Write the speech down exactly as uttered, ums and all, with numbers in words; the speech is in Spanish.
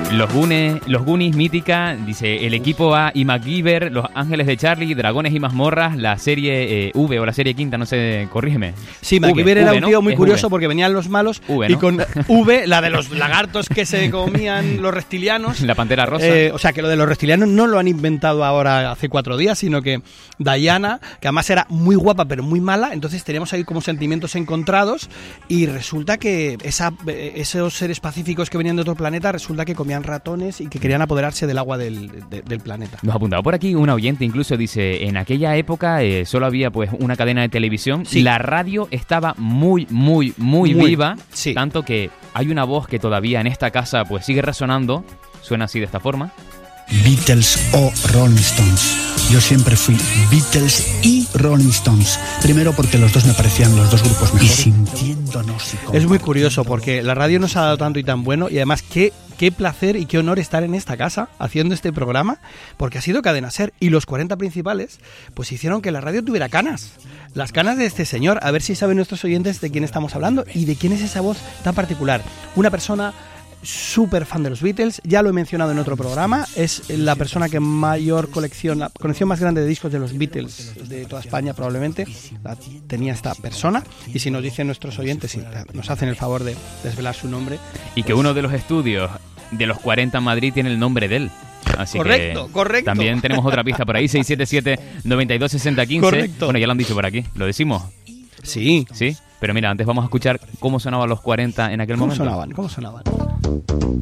Los Goonies, los Goonies, mítica, dice el equipo A y MacGyver, Los Ángeles de Charlie, Dragones y Mazmorras, la serie eh, V o la serie quinta, no sé, corrígeme. Sí, MacGyver era v, un tío ¿no? muy Es curioso V. porque venían los malos V, ¿no? y con V, la de los lagartos que se comían los reptilianos. La Pantera Rosa. Eh, o sea, que lo de los reptilianos no lo han inventado ahora hace cuatro días, sino que Diana, que además era muy guapa pero muy mala, entonces teníamos ahí como sentimientos encontrados y resulta que esa, esos seres pacíficos que venían de otro planeta resulta que comían ratones y que querían apoderarse del agua del, de, del planeta. Nos ha apuntado por aquí un oyente, incluso dice, en aquella época eh, solo había pues una cadena de televisión, Sí. la radio estaba muy, muy, muy, Muy, viva, sí. tanto que hay una voz que todavía en esta casa pues sigue resonando, suena así de esta forma. Beatles o Rolling Stones. Yo siempre fui Beatles y Rolling Stones. Primero porque los dos me parecían los dos grupos mejores. Y sintiéndonos y Es muy curioso porque la radio nos ha dado tanto y tan bueno y además qué, qué placer y qué honor estar en esta casa haciendo este programa porque ha sido Cadena Ser y los cuarenta principales pues hicieron que la radio tuviera canas. Las canas de este señor, a ver si saben nuestros oyentes de quién estamos hablando y de quién es esa voz tan particular. Una persona súper fan de los Beatles, ya lo he mencionado en otro programa, es la persona que mayor colección, la colección más grande de discos de los Beatles de toda España probablemente, la tenía esta persona, y si nos dicen nuestros oyentes, si nos hacen el favor de desvelar su nombre. Y que pues, uno de los estudios de los cuarenta en Madrid tiene el nombre de él. Así correcto, que correcto. También tenemos otra pista por ahí, seis siete siete, nueve dos seis cero uno cinco. Correcto. Bueno, ya lo han dicho por aquí, ¿lo decimos? Sí. Sí, pero mira, antes vamos a escuchar cómo sonaban los cuarenta en aquel ¿Cómo momento. sonaban? ¿Cómo sonaban?